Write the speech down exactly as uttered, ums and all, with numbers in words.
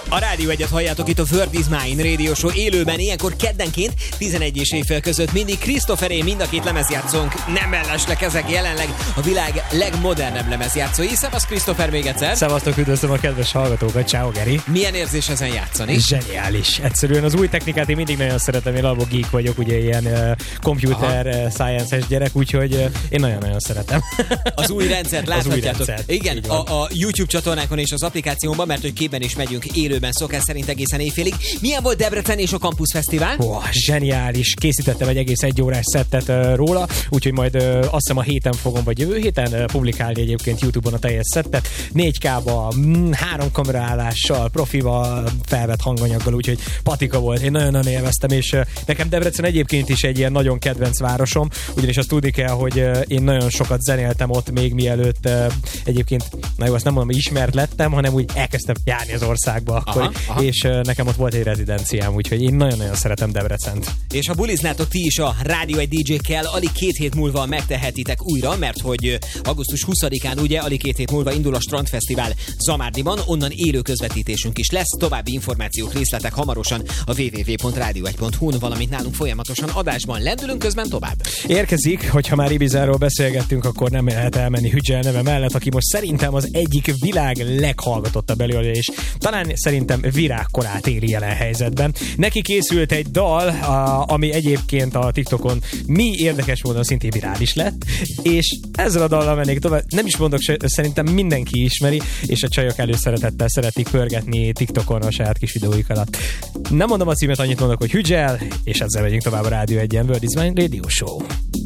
A Rádió egyet halljátok itt a Word is Mine Radio Show élőben, ilyenkor keddenként tizenegy és éjfél között mindig Christopheré, mind a két lemezjátszónk nem mellesleg, ezek jelenleg a világ legmodernebb lemezjátszói. Szevasz Christopher még egyszer! Szevasztok, üdvözlöm a kedves hallgatókat, ciao Geri! Milyen érzés ezen játszani? Zseniális! Egyszerűen az új technikát én mindig nagyon szeretem, én alapból geek vagyok, ugye ilyen uh, computer uh, science-es gyerek, úgyhogy uh, én nagyon-nagyon szeretem. Az új rendszert láthatjátok. Új rendszert. Igen, a, a YouTube csatornákon és az applikációban, mert hogy képben is megyünk élőben szokás szerint egészen éjfélig. Milyen volt Debrecen és a Campus Fesztivál? Oh, zseniális! Készítettem egy egész egy órás szettet uh, róla, úgyhogy majd uh, azt hiszem a héten fogom, vagy jövő héten uh, publikálni egyébként YouTube-on a teljes szettet. négy ká-ba, mm, három kameraállással, profival, felvett hanganyaggal, úgyhogy patika volt. Én nagyon-nagyon élveztem, és uh, nekem Debrecen egyébként is egy ilyen nagyon kedvenc városom, ugyanis azt tudni kell, hogy uh, én nagyon sokat zenéltem ott még mielőtt uh, egyébként, na jó, azt nem mondom, hogy ismert lettem, hanem úgy elkezdtem járni az országba akkor, aha, aha. és uh, nekem ott volt egy rezidenciám, úgyhogy én nagyon-nagyon szeretem Debrecent. És ha buliznátok ti is a Rádió egy dé dzsé-kkel, alig két hét múlva megtehetitek újra, mert hogy augusztus huszadikán ugye alig két hét múlva indul a Strandfesztivál Zamárdiban, onnan élő közvetítésünk is lesz, további információk, részletek hamarosan a double-u double-u double-u pont rádió egy pont hu-n, valamint nálunk folyamatosan adásban lendülünk, közben tovább. Érkezik, hogyha már Ibizáról beszélgettünk, akkor nem lehet elmenni Hügyel neve mellett, aki most szerintem az egyik világ leghallgatottabb előadója, és talán szerintem virágkorát éli jelen helyzetben. Neki készült egy dal, a, ami egyébként a TikTokon mi érdekes módon szintén virális lett, és ezzel a dallal mennék tovább. Nem is mondok, szerintem mindenki ismeri, és a csajok előszeretettel szeretik pörgetni TikTokon a saját kis videóik alatt. Nem mondom a címet, annyit mondok, hogy Hügyel, és ezzel megyünk tovább a Rádió egyen, Word is Mine Radio Show.